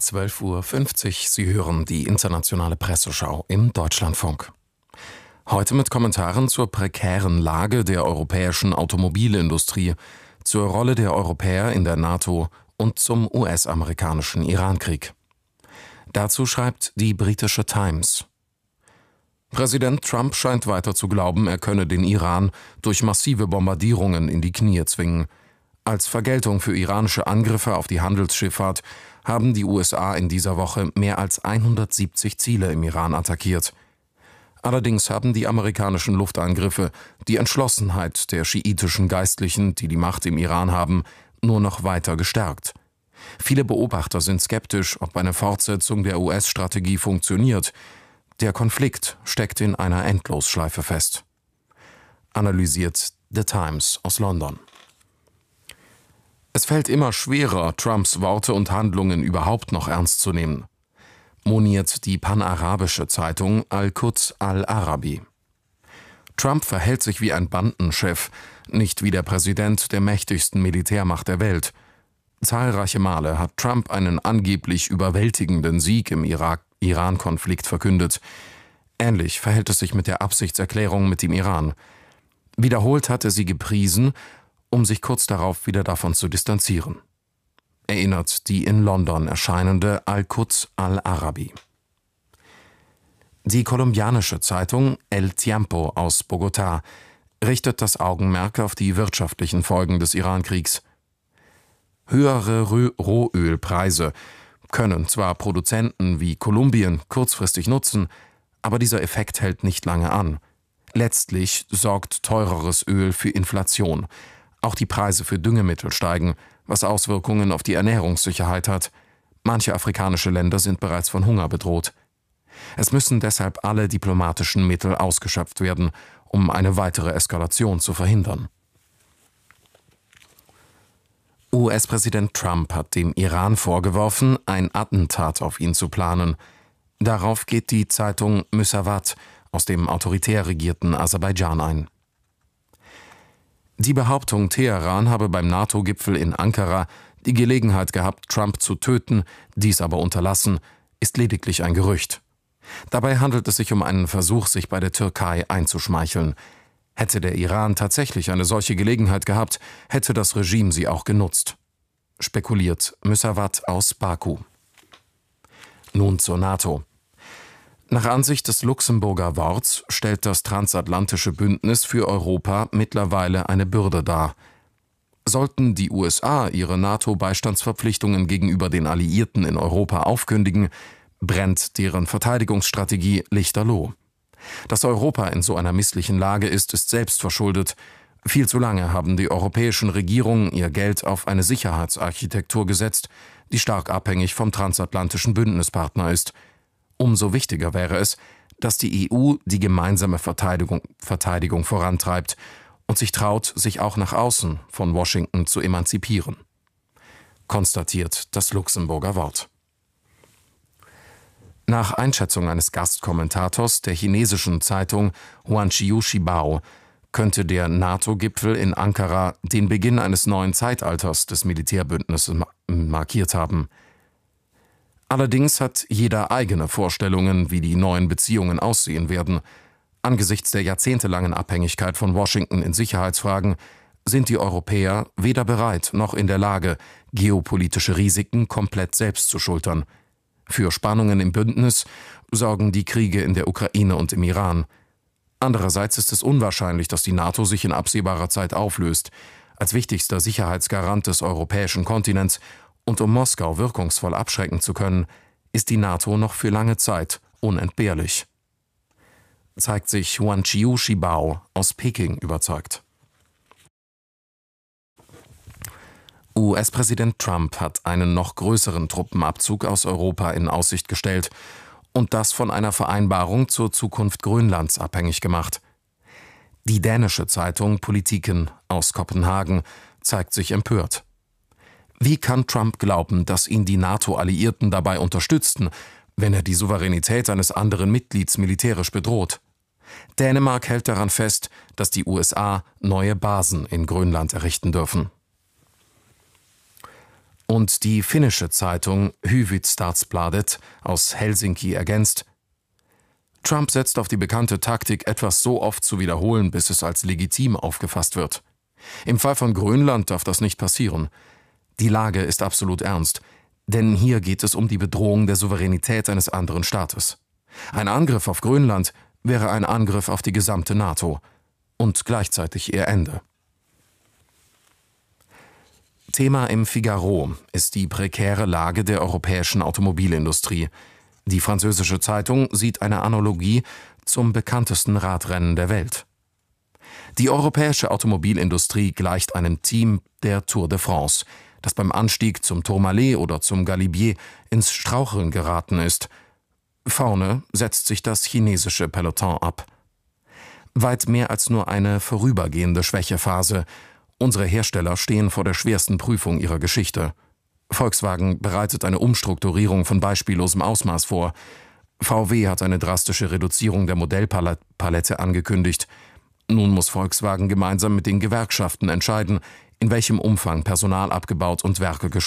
12:50 Uhr. Sie hören die internationale Presseschau im Deutschlandfunk. Heute mit Kommentaren zur prekären Lage der europäischen Automobilindustrie, zur Rolle der Europäer in der NATO und zum US-amerikanischen Irankrieg. Dazu schreibt die britische Times: Präsident Trump scheint weiter zu glauben, er könne den Iran durch massive Bombardierungen in die Knie zwingen. Als Vergeltung für iranische Angriffe auf die Handelsschifffahrt haben die USA in dieser Woche mehr als 170 Ziele im Iran attackiert. Allerdings haben die amerikanischen Luftangriffe die Entschlossenheit der schiitischen Geistlichen, die die Macht im Iran haben, nur noch weiter gestärkt. Viele Beobachter sind skeptisch, ob eine Fortsetzung der US-Strategie funktioniert. Der Konflikt steckt in einer Endlosschleife fest. Analysiert The Times aus London. Es fällt immer schwerer, Trumps Worte und Handlungen überhaupt noch ernst zu nehmen, moniert die panarabische Zeitung Al-Quds Al-Arabi. Trump verhält sich wie ein Bandenchef, nicht wie der Präsident der mächtigsten Militärmacht der Welt. Zahlreiche Male hat Trump einen angeblich überwältigenden Sieg im Iran-Konflikt verkündet. Ähnlich verhält es sich mit der Absichtserklärung mit dem Iran. Wiederholt hat er sie gepriesen, um sich kurz darauf wieder davon zu distanzieren. Erinnert die in London erscheinende Al-Quds Al-Arabi. Die kolumbianische Zeitung El Tiempo aus Bogotá richtet das Augenmerk auf die wirtschaftlichen Folgen des Irankriegs. Höhere Rohölpreise können zwar Produzenten wie Kolumbien kurzfristig nutzen, aber dieser Effekt hält nicht lange an. Letztlich sorgt teureres Öl für Inflation. Auch die Preise für Düngemittel steigen, was Auswirkungen auf die Ernährungssicherheit hat. Manche afrikanische Länder sind bereits von Hunger bedroht. Es müssen deshalb alle diplomatischen Mittel ausgeschöpft werden, um eine weitere Eskalation zu verhindern. US-Präsident Trump hat dem Iran vorgeworfen, ein Attentat auf ihn zu planen. Darauf geht die Zeitung Müsavat aus dem autoritär regierten Aserbaidschan ein. Die Behauptung, Teheran habe beim NATO-Gipfel in Ankara die Gelegenheit gehabt, Trump zu töten, dies aber unterlassen, ist lediglich ein Gerücht. Dabei handelt es sich um einen Versuch, sich bei der Türkei einzuschmeicheln. Hätte der Iran tatsächlich eine solche Gelegenheit gehabt, hätte das Regime sie auch genutzt. Spekuliert Müsavat aus Baku. Nun zur NATO. Nach Ansicht des Luxemburger Worts stellt das transatlantische Bündnis für Europa mittlerweile eine Bürde dar. Sollten die USA ihre NATO-Beistandsverpflichtungen gegenüber den Alliierten in Europa aufkündigen, brennt deren Verteidigungsstrategie lichterloh. Dass Europa in so einer misslichen Lage ist selbst verschuldet. Viel zu lange haben die europäischen Regierungen ihr Geld auf eine Sicherheitsarchitektur gesetzt, die stark abhängig vom transatlantischen Bündnispartner ist. Umso wichtiger wäre es, dass die EU die gemeinsame Verteidigung vorantreibt und sich traut, sich auch nach außen von Washington zu emanzipieren. Konstatiert das Luxemburger Wort. Nach Einschätzung eines Gastkommentators der chinesischen Zeitung Huanqiu Shibao könnte der NATO-Gipfel in Ankara den Beginn eines neuen Zeitalters des Militärbündnisses markiert haben. Allerdings hat jeder eigene Vorstellungen, wie die neuen Beziehungen aussehen werden. Angesichts der jahrzehntelangen Abhängigkeit von Washington in Sicherheitsfragen sind die Europäer weder bereit noch in der Lage, geopolitische Risiken komplett selbst zu schultern. Für Spannungen im Bündnis sorgen die Kriege in der Ukraine und im Iran. Andererseits ist es unwahrscheinlich, dass die NATO sich in absehbarer Zeit auflöst. Als wichtigster Sicherheitsgarant des europäischen Kontinents und um Moskau wirkungsvoll abschrecken zu können, ist die NATO noch für lange Zeit unentbehrlich. Zeigt sich Huanqiu Shibao aus Peking überzeugt. US-Präsident Trump hat einen noch größeren Truppenabzug aus Europa in Aussicht gestellt und das von einer Vereinbarung zur Zukunft Grönlands abhängig gemacht. Die dänische Zeitung Politiken aus Kopenhagen zeigt sich empört. Wie kann Trump glauben, dass ihn die NATO-Alliierten dabei unterstützten, wenn er die Souveränität eines anderen Mitglieds militärisch bedroht? Dänemark hält daran fest, dass die USA neue Basen in Grönland errichten dürfen. Und die finnische Zeitung Hufvudstadsbladet aus Helsinki ergänzt: Trump setzt auf die bekannte Taktik, etwas so oft zu wiederholen, bis es als legitim aufgefasst wird. Im Fall von Grönland darf das nicht passieren. Die Lage ist absolut ernst, denn hier geht es um die Bedrohung der Souveränität eines anderen Staates. Ein Angriff auf Grönland wäre ein Angriff auf die gesamte NATO und gleichzeitig ihr Ende. Thema im Figaro ist die prekäre Lage der europäischen Automobilindustrie. Die französische Zeitung sieht eine Analogie zum bekanntesten Radrennen der Welt. Die europäische Automobilindustrie gleicht einem Team der Tour de France, das beim Anstieg zum Tourmalet oder zum Galibier ins Straucheln geraten ist. Vorne setzt sich das chinesische Peloton ab. Weit mehr als nur eine vorübergehende Schwächephase. Unsere Hersteller stehen vor der schwersten Prüfung ihrer Geschichte. Volkswagen bereitet eine Umstrukturierung von beispiellosem Ausmaß vor. VW hat eine drastische Reduzierung der Modellpalette angekündigt. Nun muss Volkswagen gemeinsam mit den Gewerkschaften entscheiden, in welchem Umfang Personal abgebaut und Werke geschlossen